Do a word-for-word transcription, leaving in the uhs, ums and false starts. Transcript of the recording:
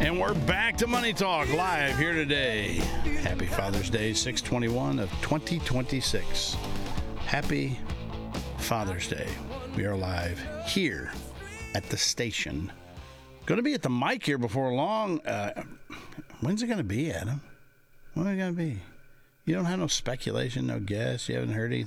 And we're back to Money Talk live here today. Happy Father's Day, six twenty-one of twenty twenty-six. Happy Father's Day. We are live here at the station. Going to be at the mic here before long. Uh, when's it going to be, Adam? When is it going to be? You don't have no speculation, no guess. You haven't heard anything.